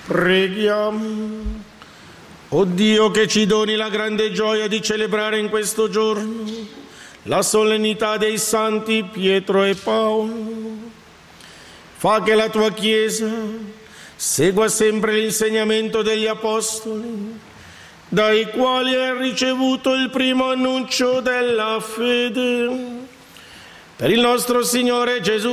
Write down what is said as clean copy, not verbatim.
Preghiamo. O Dio, che ci doni la grande gioia di celebrare in questo giorno la solennità dei santi Pietro e Paolo, fa che la tua Chiesa segua sempre l'insegnamento degli Apostoli, dai quali hai ricevuto il primo annuncio della fede. Per il nostro Signore Gesù